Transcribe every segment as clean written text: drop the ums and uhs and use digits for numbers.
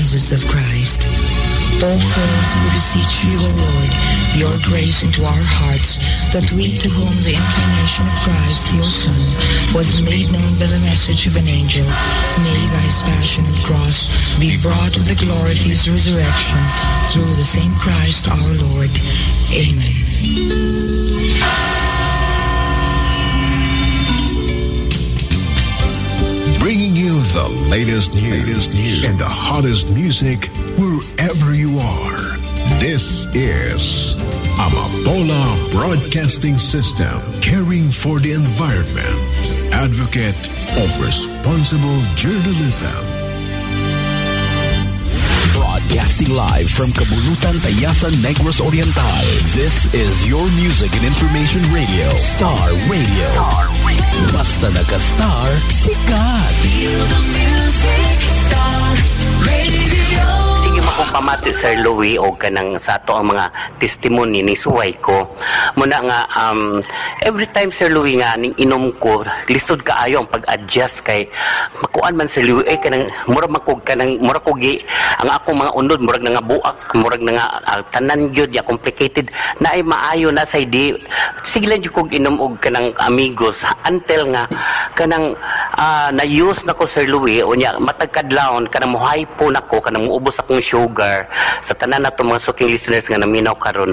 Jesus of Christ. Therefore, we beseech you, O Lord, your grace into our hearts, that we, to whom the incarnation of Christ, your Son, was made known by the message of an angel, may by his passion and cross be brought to the glory of his resurrection, through the same Christ our Lord. Amen. Bringing you the latest news and the hottest music wherever you are. This is Amapola Broadcasting System, caring for the environment, advocate of responsible journalism. Broadcasting live from Kabulutan, Tayasan, Negros Oriental. This is your music and information radio, Star Radio. Basta nagka-star, sikat. Feel the music, Star Radio. Sige makong pamati, Sir Louie, o kanang sa ato ang mga testimony ni suway ko. Muna nga, every time, Sir Louie, nga, ning inom ko, lisod kaayo ang pag-adjust kay makuan man, Sir Louie, kanang murag makog, kanang murag kogi, ang akong mga unod, murag na nga buak, murag na nga tanan gyud ya complicated, na ay maayo na sa di. Sige lang kog inom og kanang amigos, until nga, kanang na-use na ko, Sir Louie, o niya, matagkadlaon, kanang muhay po na ko, kanang muubos akong sugar, sa tanan na itong mga suking listeners nga naminaw karon.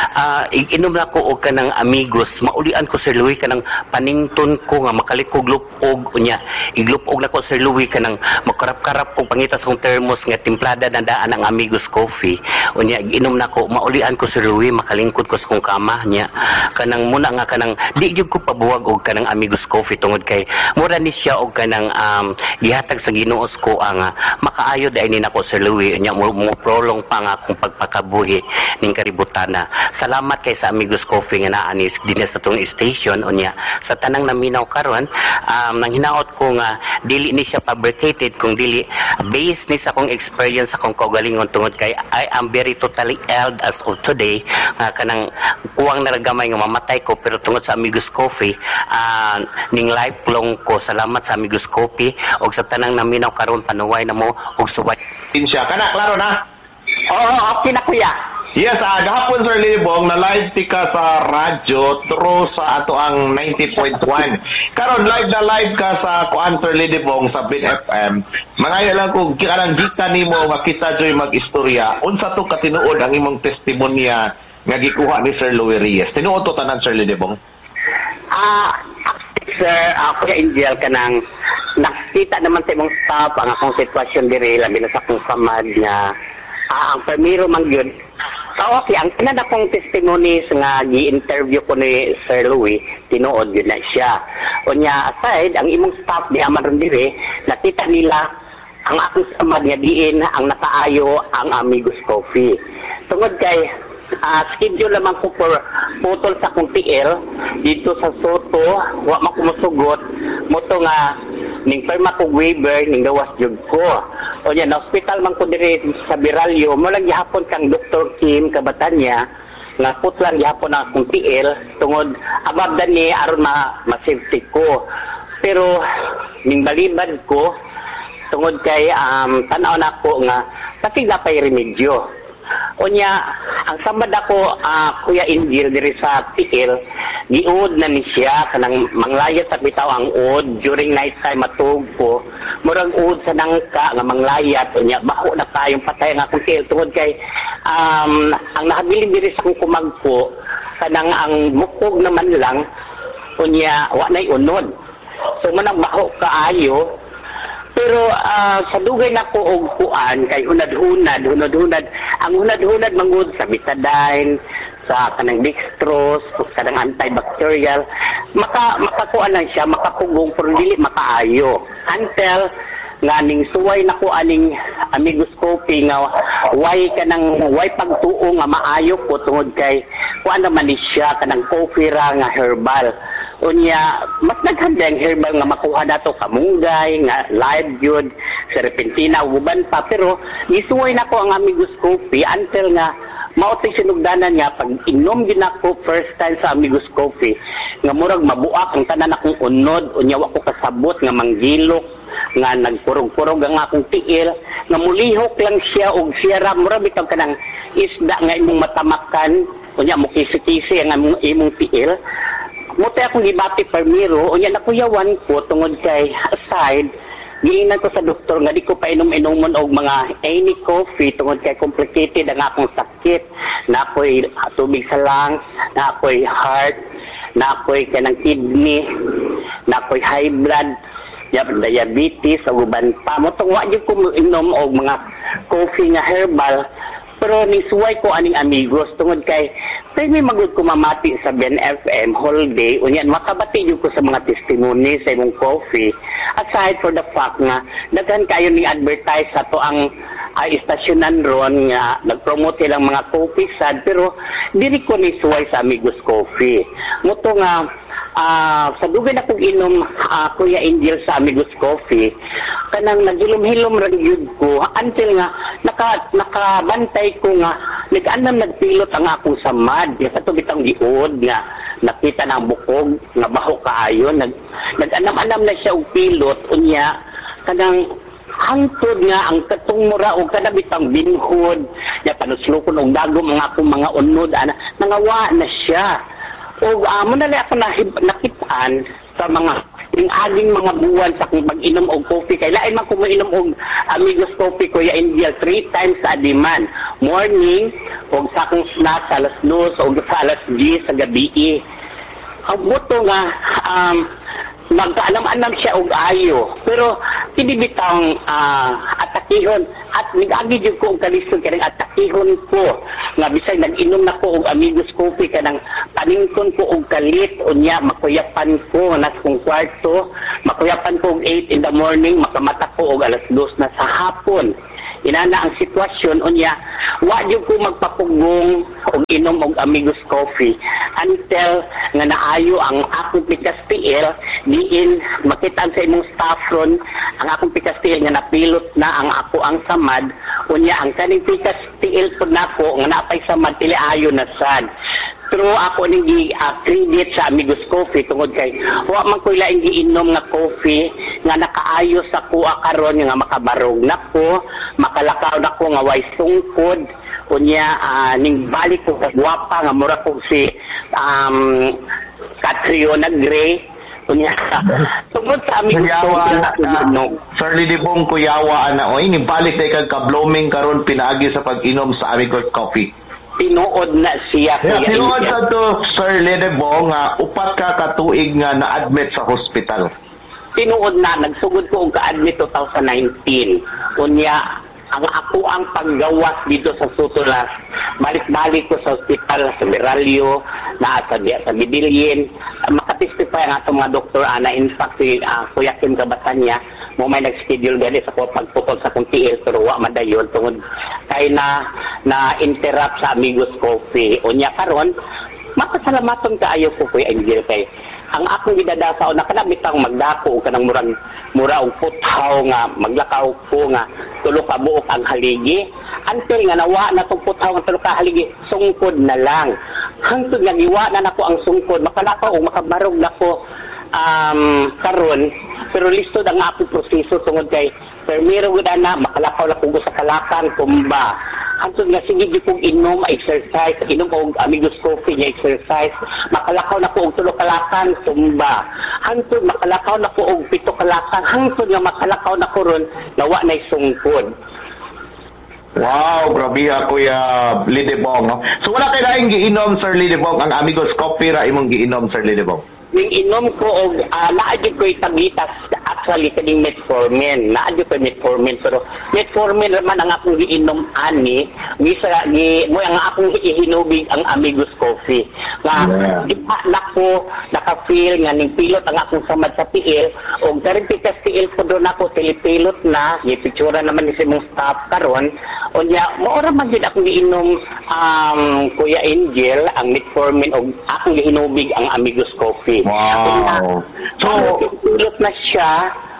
Inom na ko og kanang amigos, maulian ko, Sir Louie, kanang panington ko nga makalikog lupog, o niya, iglupog na ko, Sir Louie, kanang makarap-karap kong pangitas kong thermos nga timplada na daan ang amigos coffee, o niya, inom na ko, maulian ko, Sir Louie, makalingkod ko sa kong kama niya, kanang muna nga kanang, di gyud ko pabuwag og kanang amigos coffee tungod kay, mura ni siya og kanang gihatag sa Ginuos ko ang makaayo dai ni nako, Sir Louie, nya mo prolong pa nga akong pagpakabuhi ning kaributana. Salamat kay sa amigos coffee nga naa ni dinhi sa tong station, unya sa tanang naminaw karon, nang hinaot ko nga dili ni siya fabricated, kung dili based ni sa akong experience, akong kaugalingon tungod kay I am very totally ill as of today, nga kanang kuwang naragamay nga mamatay ko, pero tungod sa amigos coffee, ning lifelong ko salamat sa amigos coffee, og sa tanang naminaw karon panuway na mo og suway siya. Kana, klaro na? Oo, okay na, kuya. Yes, gahapon, Sir Libong, na live tika sa radyo through sa ato ang 90.1. Karon live ka sa kuan, Sir Libong, sa Bin FM. Mangaya lang kung kanang gika nimo nga kita joy mag-istorya, unsa to katinuod ang imong testimonya nga gikuha ni Sir Louie Reyes. Tinuod to tanan, Sir Libong? Sir, Kuya Angel, kanang nakita naman sa imong staff ang akong sitwasyon diri, labi na sa akong samad nga ang primero man yun. So okay, ang tanan akong testimonies nga gi-interview ko ni Sir Louie, tinuod yun na siya. O niya, aside, ang imong staff di amaron diri, nakita nila ang akong samad nga diin ang nakaayo ang Amigos Coffee. Tungod kay schedule naman ko for putol sa kong TL dito sa Soto, wa makumusugot mo to nga ning perma ko waiver ning gawas jud ko. O yan, hospital man ko diri sa Biralyo, mo lang gihapon kang Dr. Kim Kabatanya nga putlan gihapon ang akong TL tungod abab ni aron ma-safety ko. Pero ning balibad ko tungod kay tanaw na ko nga kasi napay remedyo. Unya, ang samad ako, Kuya Ingil, diri sa TL, giud na ni siya, kanang manglayat sa bitaw ang ud, during night time matug ko, murag ud sa nangka, nga manglayat, unya, bako na tayong patay nga kung TL, tungod kay, ang nakabiling diri sa kong kumagpo, kanang ang mukog naman lang, unya, wa na'y unod. So, manang bako kaayo, pero sa dugay na ko og kuan kay hunad-hunad ang hunad-hunad mangud sa betadine, sa kanang dextrose, kanang antibacterial, makakuan lang siya, makapugong pero dili makaayo until nga ning suway na ko aning Amigos Coffee nga way pagtuo nga maayo ko tungod kay kuan naman ni siya kanang coffee ra nga herbal. Unya, mas naghandang herbal nga makuha nato kamunggay, nga live yun, serpentina, uban pa. Pero, isuway na ko ang Amigos Coffee until nga, mautay sinugdanan nga, pag inom din ako first time sa Amigos Coffee, nga murag mabuak ang tanan akong unod, unya wa ko kasabot nga manggilok, nga nagpurog-purog ang akong tiil, nga mulihok lang siya og siya ra mura bitaw kanang isda nga imong matamakan, unya mo kisi-kisi ang imong tiil. Mutay akong gibati permiro, unya nakuyawan ko tungod kay aside, giingnan ko sa doktor nga di ko pa inom-inomon og mga any coffee tungod kay complicated ang akong sakit. Na ako'y tubig sa lungs, na ako'y heart, na ako'y kanang kidney, na ako'y high blood, diabetes, o uban pa. Mutong wa gyud ko inom og mga coffee nga herbal, pero nisuway ko aning amigos tungod kay may magud ko mamati sa BNFM whole day, unyan makabati yun ko sa mga testimony sa imong coffee. Aside for the fact nga daghan kayo ni advertise sa to ang istasyonan ron nga nagpromote silang mga coffee sad, pero diri ko ni suway sa Amigos Coffee. Muto nga sa dugay na kong inom Kuya Angel sa Amigos Coffee, kanang nagilom-hilom rin yun ko until nga nakabantay ko nga nagpilot ang akong samad nga sa tubitang giod nga nakita na ang bukog nga baho kaayo nag-anam-anam na siya og pilot unya kanang hangtod nga ang katong mura o kanabitang binhod ya panuslukon og dagom ang akong mga unod nangawa na siya. O mo na ako nakitaan sa mga aging mga buwan sa kung mag-inom og coffee. Kaya lain man kung mainom og Amigos Coffee, Kuya Angel, 3 times a day man. Morning, o sa akong snack, sa alas 2, o sa alas 10 sa gabi. Ang buto nga, magkaanam-anam siya og ayo. Pero, tinibitang atakihon. At nag-agi dyan ko og kalisod kanang atakihon ko. Nga bisay nag-inom na ko og Amigos Coffee kanang panington ko og kalit. Unya, makuyapan ko nas kong kwarto. Makuyapan ko og 8 in the morning. Makamata ko og alas 2 na sa hapon. Inana ang sitwasyon, unya, wa dyan ko magpapugong og inom og Amigos Coffee until nga naayo ang akong pikas tiil, diin makitaan sa imong staff ron, ang akong pikas tiil nga napilot na ang ako ang samad, unya ang kaning pikas tiil po nako nga napay samad, tili ayo na sad. Pero ako ning credit sa Amigos Coffee tungod kay wa man ko laing giinom nga coffee nga nakaayo sa kuha karon nga makabarog nako, makalakaw nako nga way sungkod unya ning balik ko sa guwapa nga mura ko si Catriona Gray unya tungod sa Amigos Coffee Sir Lidibong kuyawa ana oy ni balik day kag ka-blooming karon pinaagi sa pag-inom sa Amigos Coffee. Tinuod na siya. Tinuod sa to, Sir Lidibong, upat ka katuig nga na-admit sa hospital. Tinuod na, nagsugod ko og ka-admit 2019. Kunya, ang ako ang paggawas dito sa Sutulas, balik-balik ko sa hospital, sa Meralio, na sa Bidilyin. Makatestify ang atong mga doktor, na in fact, si Kuya Kim Kabatanya, mo may nag-schedule gani sa pagputol sa kong tiil, pero wa madayon tungod kay na-interrupt sa Amigos Coffee. Unya karon, makasalamaton kaayo ko Kuya Angel kay ang akong gidadasaw na kanabitang magdako kanang mura og puthaw nga maglakaw ko nga tulo ka buok ang haligi until nga nawa na tong puthaw nga tulo ka haligi sungkod na lang hangtod nga giwa na nako ang sungkod makalakaw o makabarog nako karon pero listo ang akong proseso tungod kay permiro gud na makalakaw na ko sa kalakan kumba hangtod nga sige di kong inom exercise inom og Amigos Coffee nga exercise makalakaw na ko og tulo kalakan tumba hangtod makalakaw na ko og 7 kalakan hangtod nga makalakaw na ko ron nawa na sungkod. Wow, grabe Kuya Lidibong, no? So wala kay laing giinom Sir Lidibong ang Amigos Coffee ra imong giinom Sir Lidibong? Ning inom ko og naadyo ko itablitas actually kaning metformin ko metformin pero metformin naman ang akong giinom ani mo ang akong ihinubig ang Amigos Coffee nga di pa nako naka-feel nga ning pilot ang akong samad sa tiil og verifikas tiil ko do nako pilot na gipictura naman ni simong staff karon unya mo ora man gid akong giinom Kuya Angel ang metformin og akong gihinubig ang Amigos Coffee. Wow. So, pilot na siya,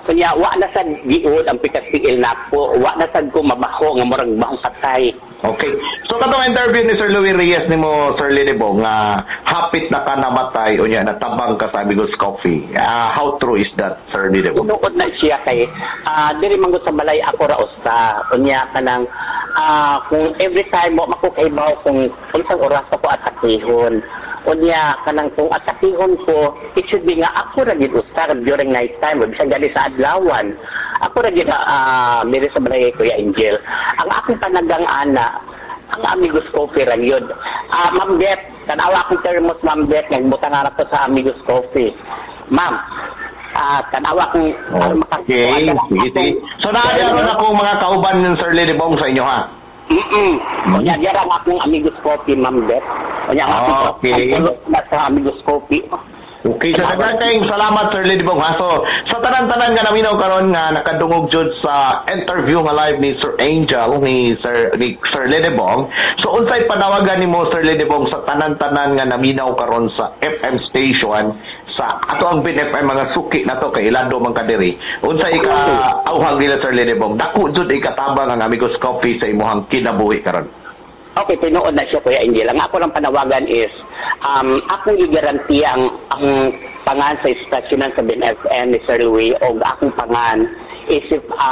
Kanya wa na sad giud ang pikas-tiil nako, wa na sad ko mabaho nga murag bahong patay. Okay. So katong interview ni Sir Louie Reyes nimo Sir Lidibong nga hapit na ka namatay unya natabang ka sa Amigos Coffee. How true is that, Sir Lidibong? Tinuod na siya kay diri man gud sa balay ako ra usta. Unya kanang kung every time mo makukaibaw kung unsang oras ako atakihon. Unya kanang kung atakihon ko, it should be nga ako ra gid usta during night time, bisan gali sa adlawan. Ako ra gid diri sa balay Kuya Angel. Ang akong panagang ana, ang Amigos Coffee ra yun. Ma'am Beth, tanawa akong termos Ma'am Beth, nagbutang harap ko sa Amigos Coffee. Ma'am, tanawa akong okay, sige. So naadyaron akong mga kauban ng Sir Lidibong sa inyo ha? Kanya dira akong Amigos Coffee Ma'am Beth. Kanya okay. Sa Amigos Coffee. Okay, so nagkakayong salamat Sir Lidibong ha. So sa tanan-tanan nga naminaw karon nga nakadungog jud sa interview nga live ni Sir Angel ni Sir Lidibong. So unsay panawagan nimo Sir Lidibong sa tanan-tanan nga naminaw karon sa FM station sa ato ang BNFM mga suki na to kay Ilado man kadiri. Unsay auhang nila Sir Lidibong? Dako jud ikatabang ang Amigos Coffee sa imong kinabuhi karon. Okay, tinuod na siya Kuya Angel. Ang ako lang panawagan is akong i-guarantee ang pangan sa istasyonan sa BNFM ni Sir Louie o akong pangan is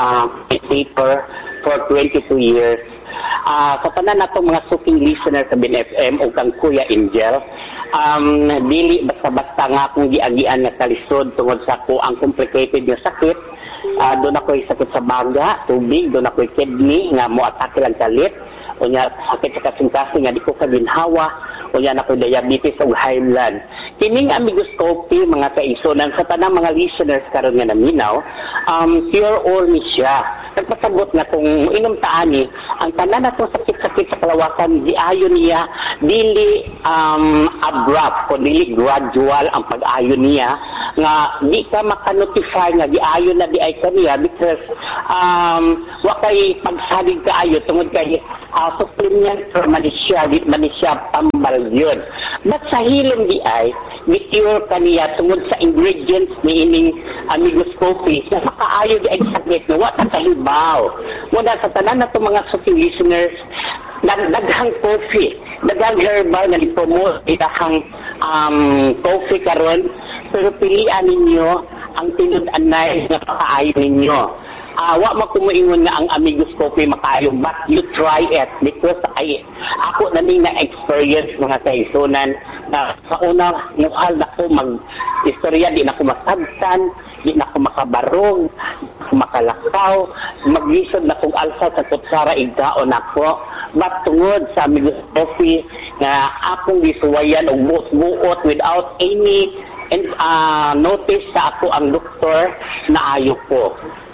paper for 22 years. Sa tanan natong mga suking listener sa BNFM o kang Kuya Angel, dili basta-basta nga akong giagian na kalisod tungod sa ko ang complicated nga sakit. Doon ako'y sakit sa baga, tubig, doon ako'y kidney nga mo atake lang kalit. Unya sakit sa kasing-kasing nga di ko kaginhawa, unya na ko diabetes o high blood. Kining Amigos Coffee mga kaisonan sa tanang mga listeners karon nga naminaw, cure all ni siya. Nagpasabot na kung inom taani ang tanan natong sakit-sakit sa kalawakan diayon niya dili abrupt o dili gradual ang pag-ayon niya nga di ka maka-notify nga diayon na di ay kaniya because wa kay pagsalig kaayo tungod kay supplement for manisya pambal yun. But sa hilom di ay cure kaniya tungod sa ingredients ni ining Amigos Coffee na makaayo di ay sakit na wa kahibaw. Muna sa tanan nato mga suking listeners, daghang coffee, daghang herbal na ipromote itahang coffee karon, pero pilian ninyo ang tinud-anay na pakaayo ninyo. Wa makumuingon nga ang Amigos Coffee makaayo, but you try it because ako na ning na-experience mga kaisonan na sa una muhal na ko mag-istorya, di na ko masabtan, di na ko makabarog, makalakaw, maglisod na kong alsa sa kutsara igdaon ako. But tungod sa Amigos Coffee na akong gisuwayan o buot-buot without any notice sa ako ang doktor na ayo ko.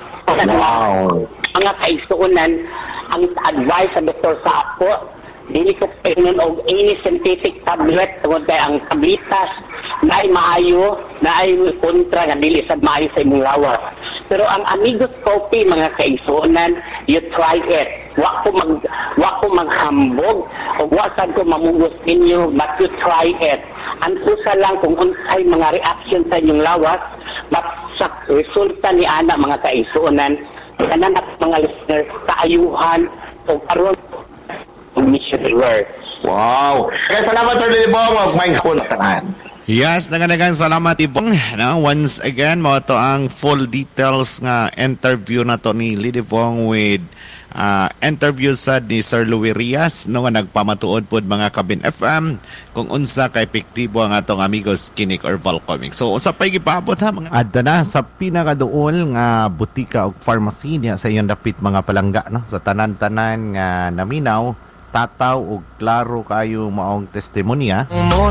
Wow. Mga kaisuunan, ang advice sa doktor sa ako, dili ko painon og any synthetic tablet tungod kay ang tablitas na ay maayo, na ay kontra nga dili sad maayo sa imong lawas. Pero ang Amigos Coffee mga kaisuunan, you try it. Wa ko maghambog o wa sad ko mamugos ninyo, but you try it. Ang usa lang kung unsay mga reaction sa inyong lawas, but sa resulta ni ana mga kaisuunan, kanan at mga listeners kaayuhan o karon mission work. Wow. Kaya salamat Sir Lidibong, mag-mind ko na tanan. Yes, nagang salamat Ibong. Once again, mo to ang full details nga interview na to ni Lidibong with interview sa ni Sir Louie Reyes nga nagpamatuod pod mga kabin FM kung unsa ka epektibo ang atong Amigos Kinik Herbal Comics. So unsa pay gipaabot ha mga adto na sa pinakaduol nga butika ug pharmacy niya sa iyong dapit mga palangga no sa tanan-tanan nga naminaw tataw ug klaro kayo maong testimonya.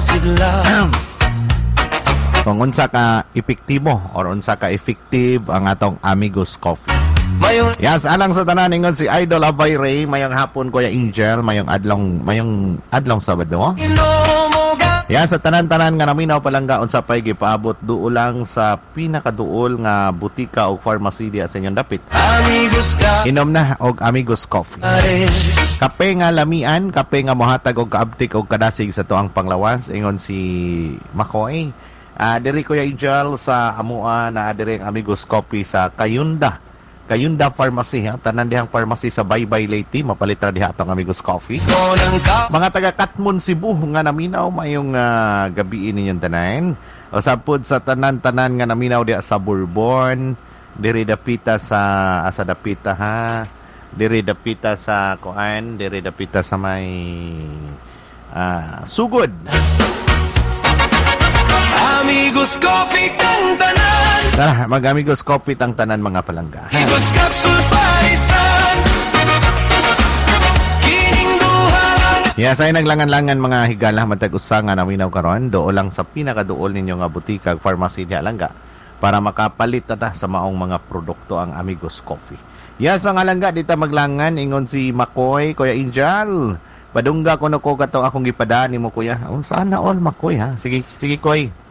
Kung unsa ka epektibo or unsa ka effective ang atong Amigos Coffee. Yes, alang sa tanan ingon si Idol Abay Ray, mayong hapon Kuya Angel, mayong adlong Sabado. Yes, sa tanan-tanan nga naminaw palangga unsa pay gipaabot duol lang sa pinakaduol nga butika o pharmacy diha sa inyong dapit. Inom na og Amigos Coffee. Kape nga lamian, kape nga mohatag og kaabtik og kadasig sa tuang panglawas ingon si Makoy. Diri Kuya Angel sa amua na diri ang Amigos Coffee sa Kayunda Pharmacy, ha? Tanan dihang pharmacy sa Baybay Leyte, mapalit ra diha atong Amigos Coffee. Mga taga Katmon Cebu nga naminaw mayong gabi ninyong tanan. O sapod sa tanan-tanan nga naminaw diha sa Bourbon, diri dapita sa asa dapita ha. Diri dapita sa kuan, diri dapita sa may Sugod. Amigos Coffee tang tanan. Tara, mag-Amigos Coffee tang tanan mga palangga. Amigos Capsule Parisan. Kining duha. Say naglangan-langan mga higala matag-usa nga naminaw karon, doo lang sa pinakaduol ninyo nga butika pharmacy diha langga para makapalit ta sa maong mga produkto ang Amigos Coffee. Sa nga langga dita maglangan ingon si Makoy, Kuya Angel. Padungga ko na ko kato akong gipadaan nimo kuya. Sana all Makoy ha. Sige Koy.